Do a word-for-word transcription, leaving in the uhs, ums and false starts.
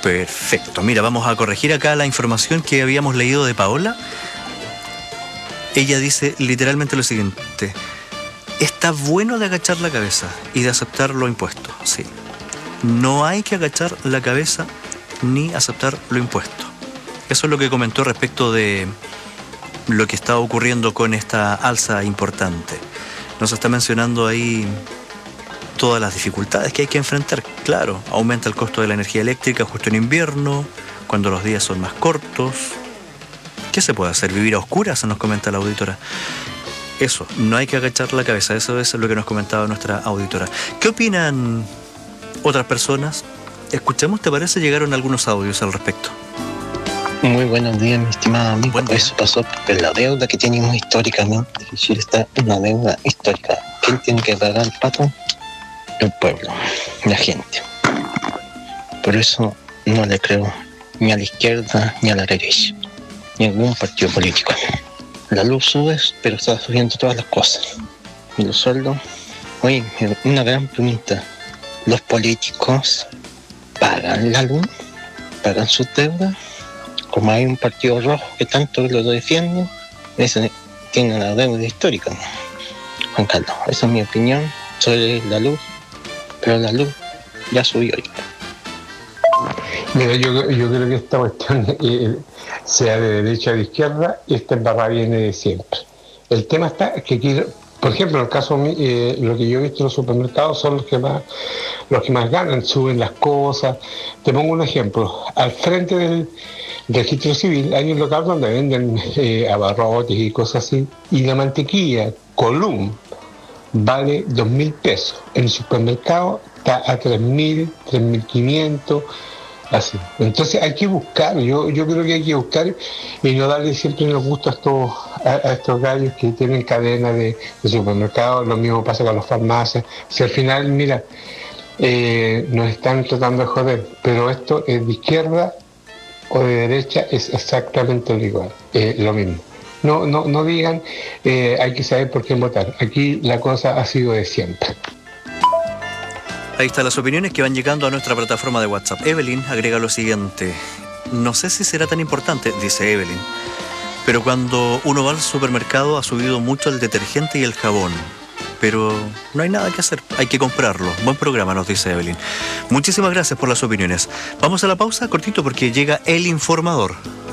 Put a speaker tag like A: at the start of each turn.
A: Perfecto. Mira, vamos a corregir acá la información que habíamos leído de Paola. Ella dice literalmente lo siguiente: está bueno de agachar la cabeza y de aceptar lo impuesto. Sí. No hay que agachar la cabeza ni aceptar lo impuesto. Eso es lo que comentó respecto de lo que está ocurriendo con esta alza importante. Nos está mencionando ahí todas las dificultades que hay que enfrentar. Claro, aumenta el costo de la energía eléctrica justo en invierno, cuando los días son más cortos. ¿Qué se puede hacer? ¿Vivir a oscuras? Nos comenta la auditora. Eso, no hay que agachar la cabeza. Eso es lo que nos comentaba nuestra auditora. ¿Qué opinan otras personas? Escuchemos, ¿te parece? Llegaron algunos audios al respecto.
B: Muy buenos días, mi estimado amigo. Eso pasó porque la deuda que tenemos históricamente, Chile está en una deuda histórica. ¿Quién tiene que pagar el pato? El pueblo, la gente. Por eso no le creo ni a la izquierda ni a la derecha, ni a ningún partido político. La luz sube, pero está subiendo todas las cosas. Y los sueldos, oye, una gran pregunta. ¿Los políticos pagan la luz? ¿Pagan sus deudas? Como hay un partido rojo que tanto lo defiende, ese tiene una deuda histórica. Juan Carlos, esa es mi opinión sobre la luz, pero la luz ya subió.
C: Mira, yo, yo creo que esta cuestión, eh, sea de derecha o de izquierda, esta embarrada viene de siempre. El tema está que quiero, por ejemplo, en el caso mío, eh, lo que yo he visto en los supermercados son los que más los que más ganan, suben las cosas. Te pongo un ejemplo. Al frente del registro civil hay un local donde venden eh, abarrotes y cosas así, y la mantequilla Column vale dos mil pesos. En el supermercado está a tres mil, tres mil quinientos, así. Entonces hay que buscar, yo, yo creo que hay que buscar y no darle siempre los gustos a estos, a, a estos gallos que tienen cadena de, de supermercados. Lo mismo pasa con las farmacias. Si al final, mira, eh, nos están tratando de joder, pero esto es de izquierda o de derecha, es exactamente igual, eh, lo mismo. No, no, no digan, eh, hay que saber por qué votar. Aquí la cosa ha sido de siempre.
A: Ahí están las opiniones que van llegando a nuestra plataforma de WhatsApp. Evelyn agrega lo siguiente: no sé si será tan importante, dice Evelyn, pero cuando uno va al supermercado ha subido mucho el detergente y el jabón. Pero no hay nada que hacer, hay que comprarlo. Buen programa, nos dice Evelyn. Muchísimas gracias por las opiniones. Vamos a la pausa, cortito, porque llega el informador.